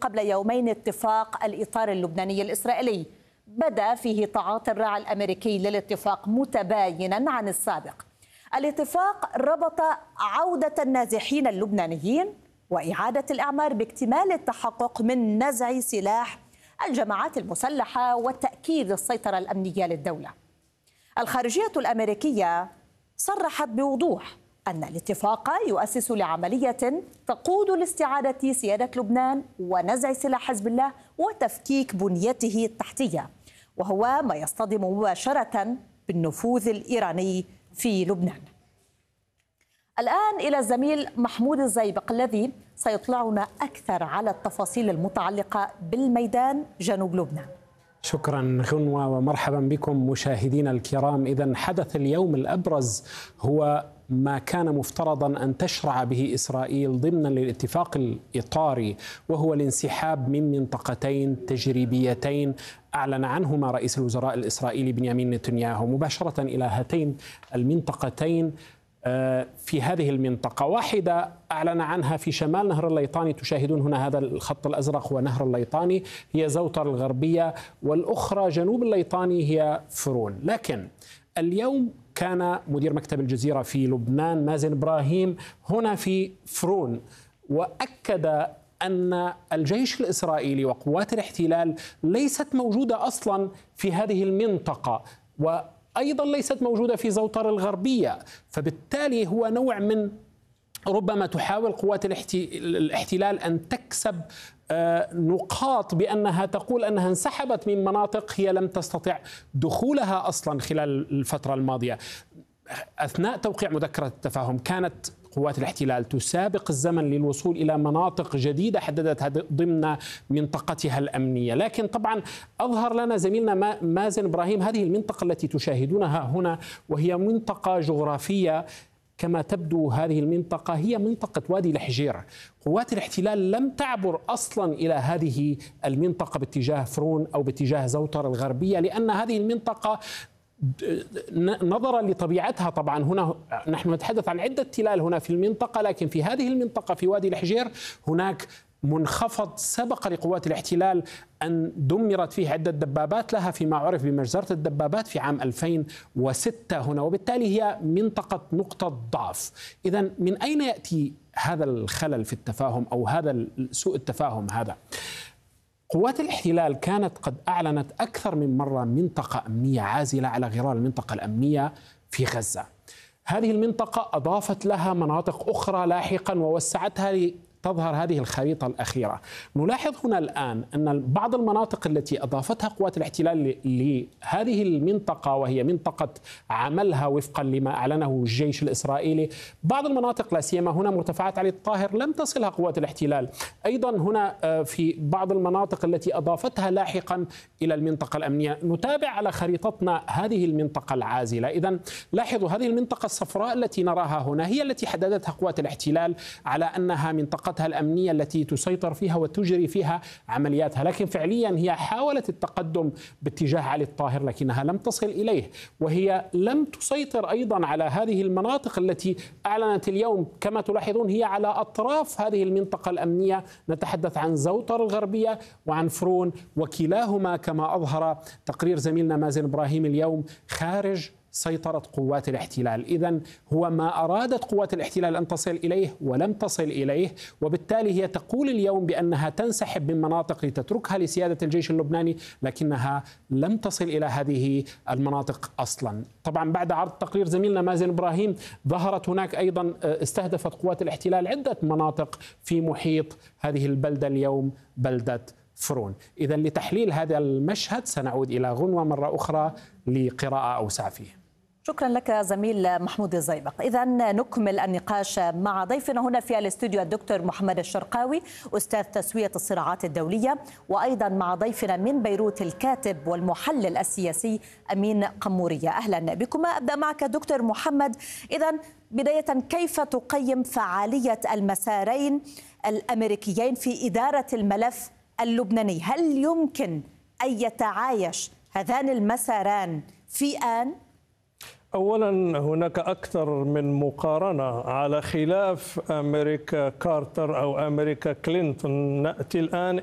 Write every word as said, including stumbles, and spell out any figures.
قبل يومين اتفاق الإطار اللبناني الإسرائيلي بدا فيه تعاطي الراعي الأمريكي للاتفاق متباينا عن السابق. الاتفاق ربط عودة النازحين اللبنانيين وإعادة الإعمار باكتمال التحقق من نزع سلاح الجماعات المسلحة وتأكيد السيطرة الأمنية للدولة. الخارجية الأمريكية صرحت بوضوح أن الاتفاق يؤسس لعملية تقود لاستعادة سيادة لبنان ونزع سلاح حزب الله وتفكيك بنيته التحتية، وهو ما يصطدم مباشرة بالنفوذ الإيراني في لبنان. الآن إلى الزميل محمود الزيبق الذي سيطلعنا أكثر على التفاصيل المتعلقة بالميدان جنوب لبنان. شكرا غنوة ومرحبا بكم مشاهدينا الكرام. إذن حدث اليوم الأبرز هو ما كان مفترضا أن تشرع به إسرائيل ضمنا للاتفاق الإطاري، وهو الانسحاب من منطقتين تجريبيتين أعلن عنهما رئيس الوزراء الإسرائيلي بنيامين نتنياهو مباشرة إلى هاتين المنطقتين. في هذه المنطقة واحدة أعلن عنها في شمال نهر الليطاني، تشاهدون هنا هذا الخط الأزرق هو نهر الليطاني، هي زوطر الغربية، والأخرى جنوب الليطاني هي فرون. لكن اليوم كان مدير مكتب الجزيرة في لبنان مازن إبراهيم هنا في فرون، وأكد أن الجيش الإسرائيلي وقوات الاحتلال ليست موجودة أصلا في هذه المنطقة، و أيضا ليست موجودة في زوطر الغربية، فبالتالي هو نوع من ربما تحاول قوات الاحتلال أن تكسب نقاط بأنها تقول أنها انسحبت من مناطق هي لم تستطع دخولها أصلا خلال الفترة الماضية. أثناء توقيع مذكرة التفاهم كانت قوات الاحتلال تسابق الزمن للوصول إلى مناطق جديدة حددتها ضمن منطقتها الأمنية، لكن طبعا أظهر لنا زميلنا مازن إبراهيم هذه المنطقة التي تشاهدونها هنا، وهي منطقة جغرافية كما تبدو. هذه المنطقة هي منطقة وادي الحجير. قوات الاحتلال لم تعبر أصلا إلى هذه المنطقة باتجاه فرون أو باتجاه زوطر الغربية، لأن هذه المنطقة نظرا لطبيعتها، طبعا هنا نحن نتحدث عن عدة تلال هنا في المنطقة، لكن في هذه المنطقة في وادي الحجير هناك منخفض سبق لقوات الاحتلال أن دمرت فيه عدة دبابات لها فيما عرف بمجزرة الدبابات في عام ألفين وستة هنا، وبالتالي هي منطقة نقطة ضعف. إذن من أين يأتي هذا الخلل في التفاهم أو هذا سوء التفاهم هذا؟ قوات الاحتلال كانت قد أعلنت أكثر من مرة منطقة أمنية عازلة على غرار المنطقة الأمنية في غزة. هذه المنطقة أضافت لها مناطق أخرى لاحقا ووسعتها تظهر هذه الخريطة الأخيرة. نلاحظ هنا الآن أن بعض المناطق التي أضافتها قوات الاحتلال لهذه المنطقة، وهي منطقة عملها وفقا لما أعلنه الجيش الإسرائيلي، بعض المناطق لا سيما هنا مرتفعات علي الطاهر لم تصلها قوات الاحتلال. أيضا هنا في بعض المناطق التي أضافتها لاحقا إلى المنطقة الأمنية. نتابع على خريطتنا هذه المنطقة العازلة. إذن لاحظوا هذه المنطقة الصفراء التي نراها هنا هي التي حددتها قوات الاحتلال على أنها منطقة الأمنية التي تسيطر فيها وتجري فيها عملياتها، لكن فعليا هي حاولت التقدم باتجاه علي الطاهر لكنها لم تصل إليه، وهي لم تسيطر أيضا على هذه المناطق التي أعلنت اليوم. كما تلاحظون هي على أطراف هذه المنطقة الأمنية، نتحدث عن زوطر الغربية وعن فرون، وكلاهما كما أظهر تقرير زميلنا مازن إبراهيم اليوم خارج سيطرة قوات الاحتلال. إذن هو ما أرادت قوات الاحتلال أن تصل إليه ولم تصل إليه، وبالتالي هي تقول اليوم بأنها تنسحب من مناطق لتتركها لسيادة الجيش اللبناني، لكنها لم تصل إلى هذه المناطق أصلا. طبعا بعد عرض تقرير زميلنا مازن إبراهيم ظهرت هناك أيضا استهدفت قوات الاحتلال عدة مناطق في محيط هذه البلدة اليوم، بلدة فرون. إذن لتحليل هذا المشهد سنعود إلى غنوة مرة أخرى لقراءة أوسع فيه. شكرا لك زميل محمود الزيبق. إذا نكمل النقاش مع ضيفنا هنا في الاستوديو الدكتور محمد الشرقاوي أستاذ تسوية الصراعات الدولية، وأيضا مع ضيفنا من بيروت الكاتب والمحلل السياسي أمين قمورية. أهلا بكما. أبدأ معك دكتور محمد. إذا بداية كيف تقيم فعالية المسارين الأمريكيين في إدارة الملف اللبناني؟ هل يمكن أن يتعايش هذان المساران في آن؟ أولا هناك أكثر من مقارنة. على خلاف أمريكا كارتر أو أمريكا كلينتون، نأتي الآن